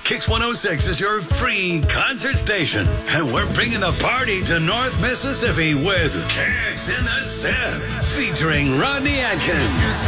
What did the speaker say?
Kicks 106 is your free concert station. And we're bringing the party to North Mississippi with Kicks in the Sip, featuring Rodney Atkins.